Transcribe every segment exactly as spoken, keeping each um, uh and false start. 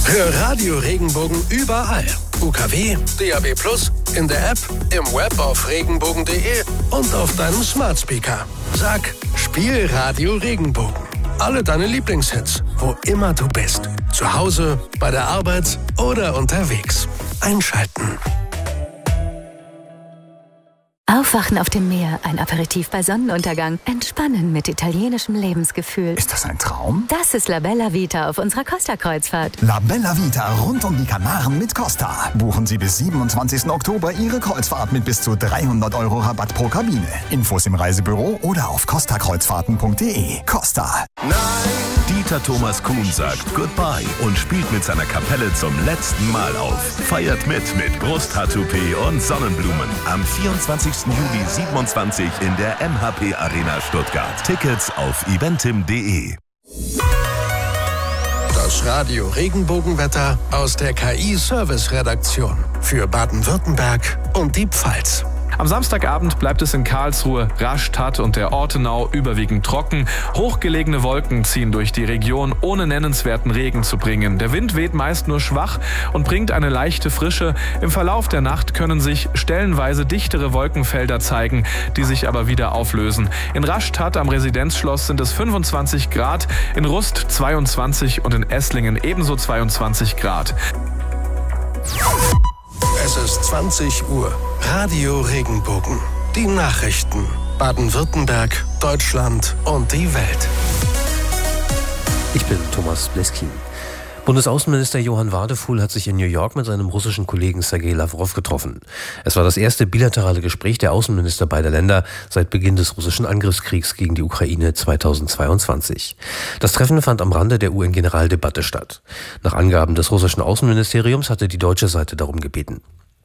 Hör Radio Regenbogen überall. U K W, D A B plus, in der App, im Web auf regenbogen punkt de und auf deinem Smart Speaker. Sag, spiel Radio Regenbogen. Alle deine Lieblingshits, wo immer du bist. Zu Hause, bei der Arbeit oder unterwegs. Einschalten. Aufwachen auf dem Meer, ein Aperitif bei Sonnenuntergang, entspannen mit italienischem Lebensgefühl. Ist das ein Traum? Das ist La Bella Vita auf unserer Costa-Kreuzfahrt. La Bella Vita rund um die Kanaren mit Costa. Buchen Sie bis siebenundzwanzigsten Oktober Ihre Kreuzfahrt mit bis zu dreihundert Euro Rabatt pro Kabine. Infos im Reisebüro oder auf costa kreuzfahrten punkt de. Costa. Nein! Dieter Thomas Kuhn sagt Goodbye und spielt mit seiner Kapelle zum letzten Mal auf. Feiert mit mit Brusthaar-Toupet und Sonnenblumen. Am vierundzwanzigsten Juli siebenundzwanzig in der M H P Arena Stuttgart. Tickets auf eventim punkt de. Das Radio Regenbogenwetter aus der K I-Service-Redaktion für Baden-Württemberg und die Pfalz. Am Samstagabend bleibt es in Karlsruhe, Rastatt und der Ortenau überwiegend trocken. Hochgelegene Wolken ziehen durch die Region, ohne nennenswerten Regen zu bringen. Der Wind weht meist nur schwach und bringt eine leichte Frische. Im Verlauf der Nacht können sich stellenweise dichtere Wolkenfelder zeigen, die sich aber wieder auflösen. In Rastatt am Residenzschloss sind es fünfundzwanzig Grad, in Rust zweiundzwanzig und in Esslingen ebenso zweiundzwanzig Grad. Es ist zwanzig Uhr. Radio Regenbogen. Die Nachrichten. Baden-Württemberg, Deutschland und die Welt. Ich bin Thomas Bleskin. Bundesaußenminister Johann Wadefuhl hat sich in New York mit seinem russischen Kollegen Sergei Lawrow getroffen. Es war das erste bilaterale Gespräch der Außenminister beider Länder seit Beginn des russischen Angriffskriegs gegen die Ukraine zweitausendzweiundzwanzig. Das Treffen fand am Rande der U N-Generaldebatte statt. Nach Angaben des russischen Außenministeriums hatte die deutsche Seite darum gebeten.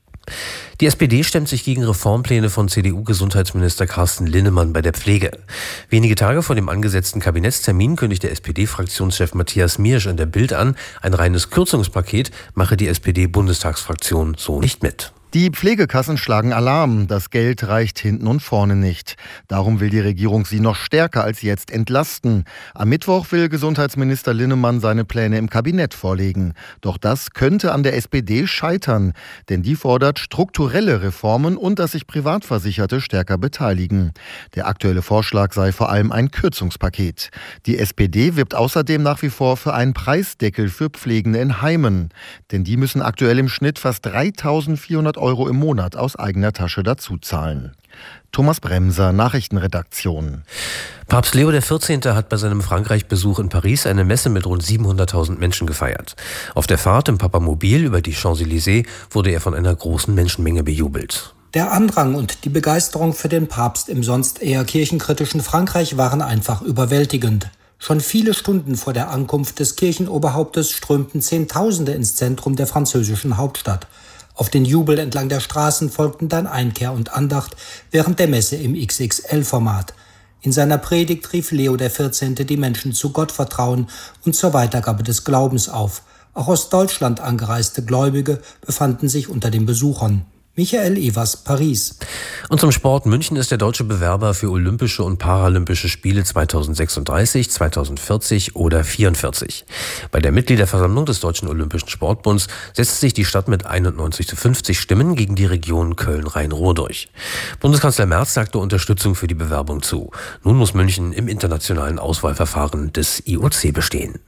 Die S P D stemmt sich gegen Reformpläne von C D U-Gesundheitsminister Carsten Linnemann bei der Pflege. Wenige Tage vor dem angesetzten Kabinettstermin kündigte S P D-Fraktionschef Matthias Miersch in der Bild an, ein reines Kürzungspaket mache die S P D-Bundestagsfraktion so nicht mit. Die Pflegekassen schlagen Alarm. Das Geld reicht hinten und vorne nicht. Darum will die Regierung sie noch stärker als jetzt entlasten. Am Mittwoch will Gesundheitsminister Linnemann seine Pläne im Kabinett vorlegen. Doch das könnte an der S P D scheitern. Denn die fordert strukturelle Reformen und dass sich Privatversicherte stärker beteiligen. Der aktuelle Vorschlag sei vor allem ein Kürzungspaket. Die S P D wirbt außerdem nach wie vor für einen Preisdeckel für Pflegende in Heimen. Denn die müssen aktuell im Schnitt fast dreitausendvierhundert Euro im Monat aus eigener Tasche dazuzahlen. Thomas Bremser, Nachrichtenredaktion. Papst Leo der vierzehnte hat bei seinem Frankreich-Besuch in Paris eine Messe mit rund siebenhunderttausend Menschen gefeiert. Auf der Fahrt im Papamobil über die Champs-Élysées wurde er von einer großen Menschenmenge bejubelt. Der Andrang und die Begeisterung für den Papst im sonst eher kirchenkritischen Frankreich waren einfach überwältigend. Schon viele Stunden vor der Ankunft des Kirchenoberhauptes strömten Zehntausende ins Zentrum der französischen Hauptstadt. Auf den Jubel entlang der Straßen folgten dann Einkehr und Andacht während der Messe im X X L-Format. In seiner Predigt rief Leo der vierzehnte die Menschen zu Gottvertrauen und zur Weitergabe des Glaubens auf. Auch aus Deutschland angereiste Gläubige befanden sich unter den Besuchern. Michael Evers, Paris. Und zum Sport. München ist der deutsche Bewerber für Olympische und Paralympische Spiele zweitausendsechsunddreißig, zweitausendvierzig oder vierundvierzig. Bei der Mitgliederversammlung des Deutschen Olympischen Sportbunds setzt sich die Stadt mit einundneunzig zu fünfzig Stimmen gegen die Region Köln-Rhein-Ruhr durch. Bundeskanzler Merz sagte Unterstützung für die Bewerbung zu. Nun muss München im internationalen Auswahlverfahren des I O C bestehen.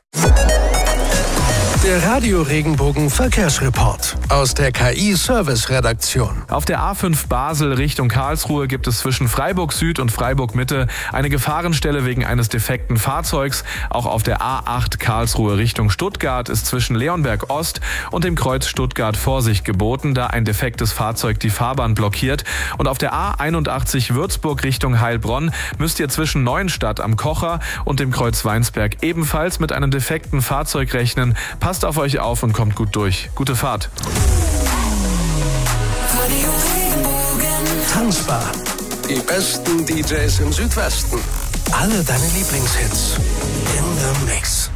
Der Radio Regenbogen Verkehrsreport aus der K I-Service-Redaktion. Auf der A fünf Basel Richtung Karlsruhe gibt es zwischen Freiburg Süd und Freiburg Mitte eine Gefahrenstelle wegen eines defekten Fahrzeugs. Auch auf der A acht Karlsruhe Richtung Stuttgart ist zwischen Leonberg Ost und dem Kreuz Stuttgart Vorsicht geboten, da ein defektes Fahrzeug die Fahrbahn blockiert. Und auf der A einundachtzig Würzburg Richtung Heilbronn müsst ihr zwischen Neuenstadt am Kocher und dem Kreuz Weinsberg ebenfalls mit einem defekten Fahrzeug rechnen. Passt auf euch auf und kommt gut durch. Gute Fahrt. Tanzbar. Die besten D Js im Südwesten. Alle deine Lieblingshits. In the Mix.